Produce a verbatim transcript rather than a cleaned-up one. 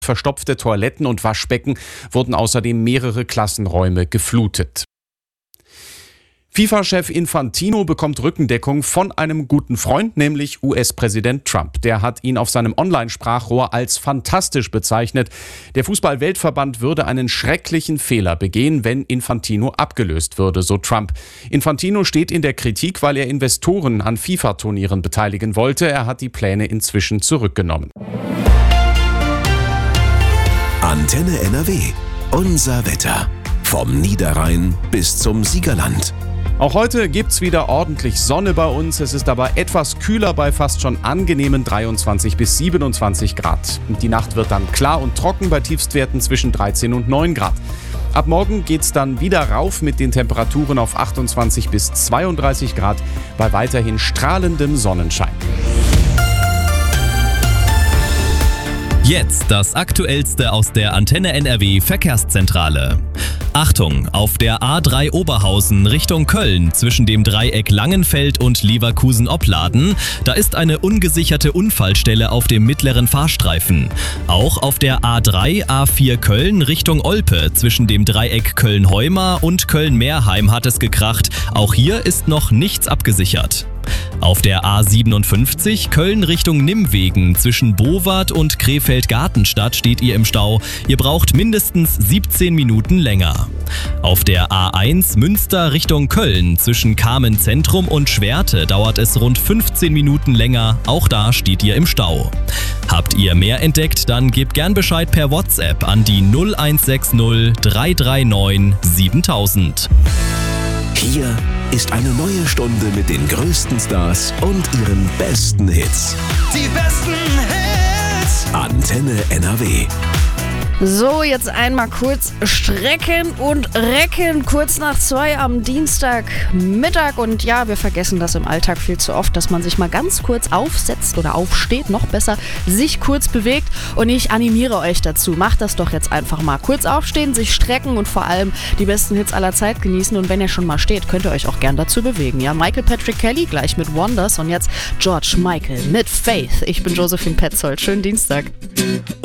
Verstopfte Toiletten und Waschbecken wurden außerdem mehrere Klassenräume geflutet. FIFA-Chef Infantino bekommt Rückendeckung von einem guten Freund, nämlich U S-Präsident Trump. Der hat ihn auf seinem Online-Sprachrohr als fantastisch bezeichnet. Der Fußball-Weltverband würde einen schrecklichen Fehler begehen, wenn Infantino abgelöst würde, so Trump. Infantino steht in der Kritik, weil er Investoren an FIFA-Turnieren beteiligen wollte. Er hat die Pläne inzwischen zurückgenommen. Antenne N R W. Unser Wetter. Vom Niederrhein bis zum Siegerland. Auch heute gibt's wieder ordentlich Sonne bei uns. Es ist aber etwas kühler bei fast schon angenehmen dreiundzwanzig bis siebenundzwanzig Grad. Die Nacht wird dann klar und trocken bei Tiefstwerten zwischen dreizehn und neun Grad. Ab morgen geht's dann wieder rauf mit den Temperaturen auf achtundzwanzig bis zweiunddreißig Grad bei weiterhin strahlendem Sonnenschein. Jetzt das Aktuellste aus der Antenne N R W Verkehrszentrale. Achtung, auf der A drei Oberhausen Richtung Köln zwischen dem Dreieck Langenfeld und Leverkusen-Opladen, da ist eine ungesicherte Unfallstelle auf dem mittleren Fahrstreifen. Auch auf der A drei A vier Köln Richtung Olpe zwischen dem Dreieck Köln-Heuma und Köln-Meerheim hat es gekracht. Auch hier ist noch nichts abgesichert. Auf der A siebenundfünfzig Köln Richtung Nimwegen zwischen Bowart und Krefeld-Gartenstadt steht ihr im Stau. Ihr braucht mindestens siebzehn Minuten länger. Auf der A eins Münster Richtung Köln zwischen Kamen Zentrum und Schwerte dauert es rund fünfzehn Minuten länger. Auch da steht ihr im Stau. Habt ihr mehr entdeckt, dann gebt gern Bescheid per WhatsApp an die null eins sechs null drei drei neun siebentausend. Hier ist eine neue Stunde mit den größten Stars und ihren besten Hits. Die besten Hits. Antenne N R W. So, jetzt einmal kurz strecken und recken, kurz nach zwei am Dienstagmittag. Und ja, wir vergessen das im Alltag viel zu oft, dass man sich mal ganz kurz aufsetzt oder aufsteht, noch besser, sich kurz bewegt. Und ich animiere euch dazu, macht das doch jetzt einfach mal. Kurz aufstehen, sich strecken und vor allem die besten Hits aller Zeit genießen. Und wenn ihr schon mal steht, könnt ihr euch auch gern dazu bewegen. Ja, Michael Patrick Kelly gleich mit Wonders und jetzt George Michael mit Faith. Ich bin Josephine Petzold. Schönen Dienstag.